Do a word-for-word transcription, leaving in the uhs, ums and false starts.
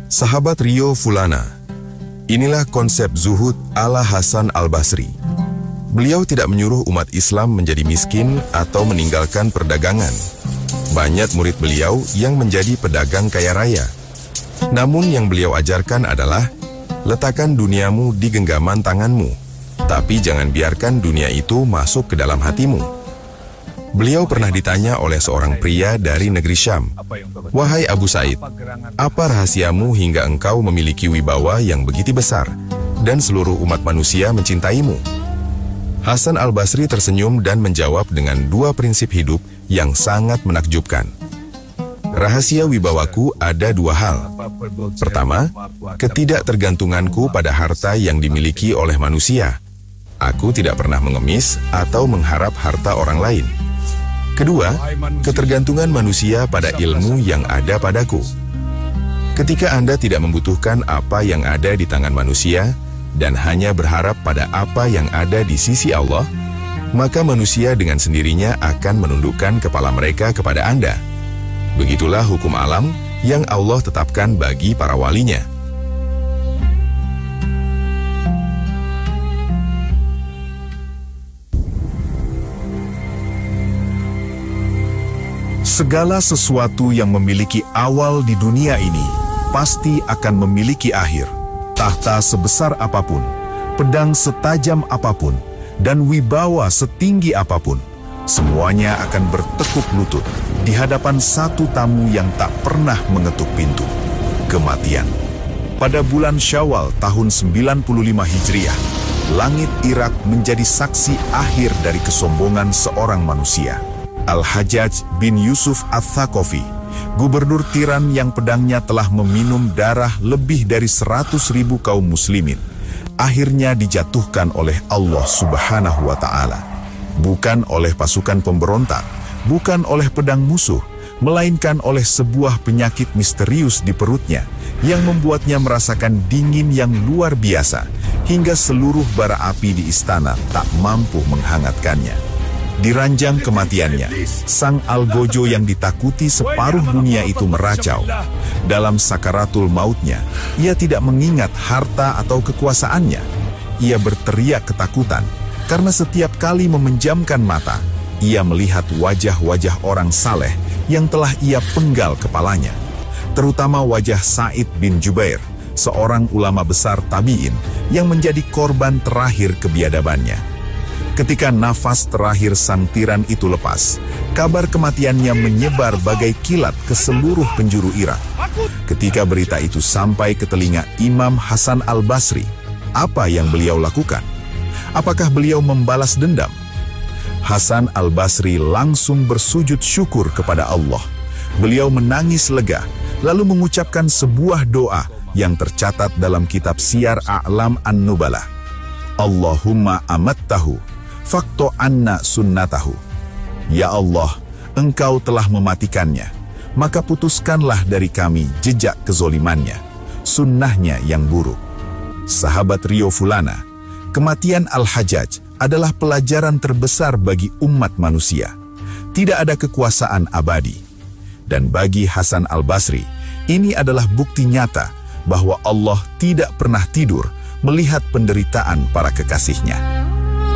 Sahabat Rio Fulana, inilah konsep zuhud ala Hasan Al-Basri. Beliau tidak menyuruh umat Islam menjadi miskin atau meninggalkan perdagangan. Banyak murid beliau yang menjadi pedagang kaya raya. Namun yang beliau ajarkan adalah, letakkan duniamu di genggaman tanganmu, tapi jangan biarkan dunia itu masuk ke dalam hatimu. Beliau pernah ditanya oleh seorang pria dari negeri Syam, "Wahai Abu Said, apa rahasiamu hingga engkau memiliki wibawa yang begitu besar dan seluruh umat manusia mencintaimu?" Hasan Al-Basri tersenyum dan menjawab dengan dua prinsip hidup yang sangat menakjubkan. Rahasia wibawaku ada dua hal. Pertama, ketidaktergantunganku pada harta yang dimiliki oleh manusia. Aku tidak pernah mengemis atau mengharap harta orang lain. Kedua, ketergantungan manusia pada ilmu yang ada padaku. Ketika Anda tidak membutuhkan apa yang ada di tangan manusia dan hanya berharap pada apa yang ada di sisi Allah, maka manusia dengan sendirinya akan menundukkan kepala mereka kepada Anda. Begitulah hukum alam yang Allah tetapkan bagi para walinya. Segala sesuatu yang memiliki awal di dunia ini pasti akan memiliki akhir. Tahta sebesar apapun, pedang setajam apapun, dan wibawa setinggi apapun, semuanya akan bertekuk lutut di hadapan satu tamu yang tak pernah mengetuk pintu, kematian. Pada bulan Syawal tahun sembilan puluh lima Hijriah, langit Irak menjadi saksi akhir dari kesombongan seorang manusia. Al-Hajjaj bin Yusuf Ats-Tsaqafi, gubernur tiran yang pedangnya telah meminum darah lebih dari seratus ribu kaum muslimin, akhirnya dijatuhkan oleh Allah Subhanahu wa Ta'ala. Bukan oleh pasukan pemberontak, bukan oleh pedang musuh, melainkan oleh sebuah penyakit misterius di perutnya yang membuatnya merasakan dingin yang luar biasa, hingga seluruh bara api di istana tak mampu menghangatkannya. Di ranjang kematiannya, sang algojo yang ditakuti separuh dunia itu meracau. Dalam sakaratul mautnya, ia tidak mengingat harta atau kekuasaannya. Ia berteriak ketakutan, karena setiap kali memejamkan mata, ia melihat wajah-wajah orang saleh yang telah ia penggal kepalanya. Terutama wajah Sa'id bin Jubair, seorang ulama besar tabi'in yang menjadi korban terakhir kebiadabannya. Ketika nafas terakhir sang tiran itu lepas, kabar kematiannya menyebar bagai kilat ke seluruh penjuru Irak. Ketika berita itu sampai ke telinga Imam Hasan Al-Basri, apa yang beliau lakukan? Apakah beliau membalas dendam? Hasan Al-Basri langsung bersujud syukur kepada Allah. Beliau menangis lega, lalu mengucapkan sebuah doa yang tercatat dalam kitab Siyar A'lam An-Nubala. Allahumma amattahu fakto anna sunnatahu. Ya Allah, Engkau telah mematikannya, maka putuskanlah dari kami jejak kezolimannya, sunnahnya yang buruk. Sahabat Rio Fulana, kematian Al-Hajjaj adalah pelajaran terbesar bagi umat manusia. Tidak ada kekuasaan abadi. Dan bagi Hasan Al-Basri, ini adalah bukti nyata bahwa Allah tidak pernah tidur melihat penderitaan para kekasihnya.